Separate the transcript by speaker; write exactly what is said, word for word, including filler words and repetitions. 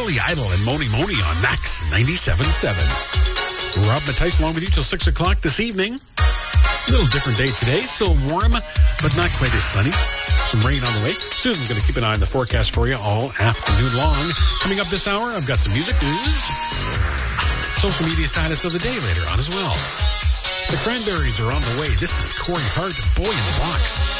Speaker 1: Billy Idol and Moni Moni on Max ninety-seven point seven. Rob Mattice along with you till six o'clock this evening. A little different day today. Still warm, but not quite as sunny. Some rain on the way. Susan's going to keep an eye on the forecast for you all afternoon long. Coming up this hour, I've got some music news. Social media status of the day later on as well. The Cranberries are on the way. This is Corey Hart, Boy in the Box.